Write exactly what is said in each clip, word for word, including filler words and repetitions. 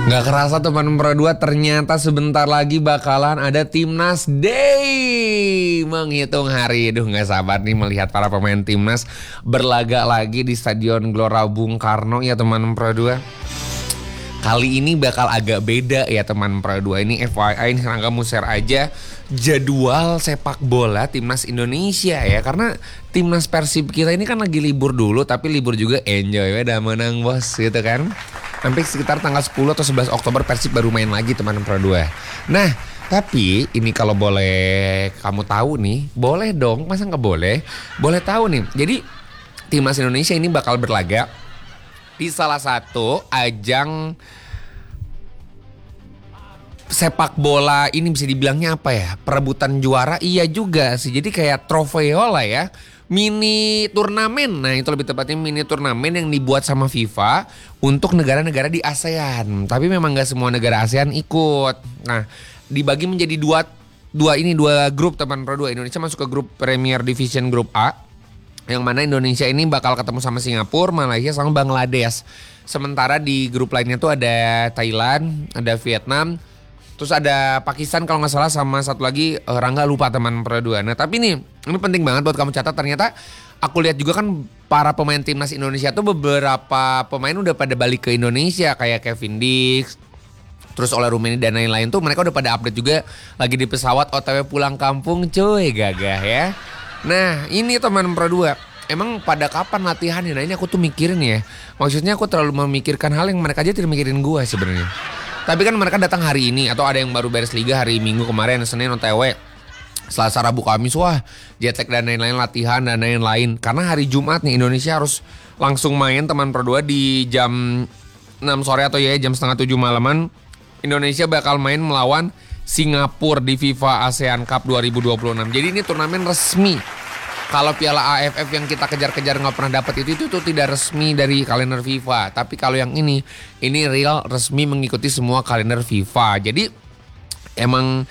Gak kerasa teman Pro dua, ternyata sebentar lagi bakalan ada Timnas Day. Menghitung hari, aduh gak sabar nih melihat para pemain Timnas berlaga lagi di Stadion Gelora Bung Karno ya teman Pro dua. Kali ini bakal agak beda ya teman Pro dua. Ini F Y I, ini Rangga mau share aja jadwal sepak bola Timnas Indonesia ya. Karena Timnas Persib kita ini kan lagi libur dulu, tapi libur juga enjoy ya, udah menang bos gitu kan. Sampai sekitar tanggal sepuluh atau sebelas Oktober Persib baru main lagi teman Pro dua. Nah, tapi ini kalau boleh kamu tahu nih, boleh dong, masa nggak boleh? Boleh tahu nih. Jadi Timnas Indonesia ini bakal berlaga di salah satu ajang sepak bola, ini bisa dibilangnya apa ya? Perebutan juara, iya juga sih. Jadi kayak trofeo lah ya. Mini turnamen, nah itu lebih tepatnya mini turnamen yang dibuat sama FIFA untuk negara-negara di ASEAN. Tapi memang gak semua negara ASEAN ikut. Nah, dibagi menjadi dua, dua ini dua grup teman Pro dua. Indonesia masuk ke grup Premier Division Grup A, yang mana Indonesia ini bakal ketemu sama Singapura, Malaysia sama Bangladesh. Sementara di grup lainnya tuh ada Thailand, ada Vietnam, terus ada Pakistan kalau nggak salah, sama satu lagi uh, Rangga lupa teman Pro dua. Nah tapi nih, ini penting banget buat kamu catat. Ternyata aku lihat juga kan para pemain Timnas Indonesia tuh beberapa pemain udah pada balik ke Indonesia. Kayak Kevin Dix, terus Ola Rumeni dan lain-lain tuh mereka udah pada update juga. Lagi di pesawat O T W pulang kampung cuy, gagah ya. Nah ini teman Pro dua, emang pada kapan latihannya? Nah ini aku tuh mikirin ya. Maksudnya aku terlalu memikirkan hal yang mereka aja tidak mikirin gue sebenarnya. Tapi kan mereka datang hari ini, atau ada yang baru beres liga hari Minggu kemarin, Senin O T W, Selasa, Rabu, Kamis, wah jet lag dan lain-lain, latihan dan lain-lain. Karena hari Jumat nih Indonesia harus langsung main teman Pro dua di jam enam sore atau ya jam setengah tujuh malaman. Indonesia bakal main melawan Singapura di FIFA ASEAN Cup dua ribu dua puluh enam. Jadi ini turnamen resmi. Kalau Piala A F F yang kita kejar-kejar nggak pernah dapat itu, itu tuh tidak resmi dari kalender FIFA. Tapi kalau yang ini, ini real resmi mengikuti semua kalender FIFA. Jadi emang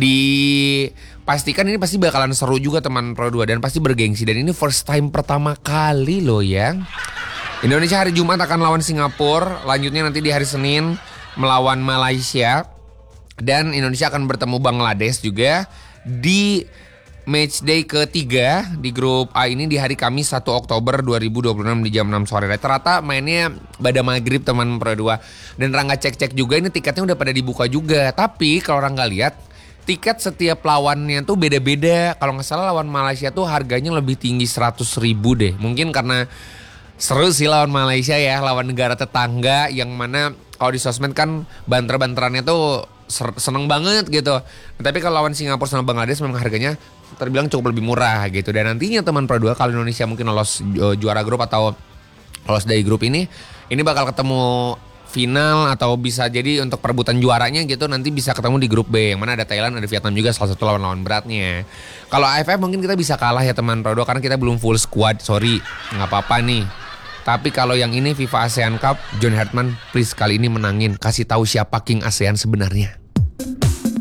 dipastikan ini pasti bakalan seru juga teman Pro dua dan pasti bergengsi. Dan ini first time pertama kali loh ya. Indonesia hari Jumat akan lawan Singapura, lanjutnya nanti di hari Senin melawan Malaysia. Dan Indonesia akan bertemu Bangladesh juga di match day ketiga di grup A ini di hari Kamis satu Oktober dua ribu dua puluh enam di jam enam sore. Rata-rata mainnya pada maghrib teman Pro dua. Dan Rangga cek-cek juga ini tiketnya udah pada dibuka juga. Tapi kalau Rangga lihat tiket setiap lawannya tuh beda-beda. Kalau nggak salah lawan Malaysia tuh harganya lebih tinggi seratus ribu deh. Mungkin karena seru sih lawan Malaysia ya, lawan negara tetangga yang mana kalau di sosmed kan banter-banterannya tuh seneng banget gitu. Tapi kalau lawan Singapura sama Bangladesh memang harganya terbilang cukup lebih murah gitu. Dan nantinya teman Pro dua kalau Indonesia mungkin lolos juara grup atau lolos dari grup ini, ini bakal ketemu final atau bisa jadi untuk perebutan juaranya gitu, nanti bisa ketemu di grup B yang mana ada Thailand, ada Vietnam juga, salah satu lawan-lawan beratnya. Kalau A F F mungkin kita bisa kalah ya teman Pro dua karena kita belum full squad, sorry, nggak apa-apa nih. Tapi kalau yang ini FIFA ASEAN Cup, John Hartman please kali ini menangin, kasih tahu siapa King ASEAN sebenarnya.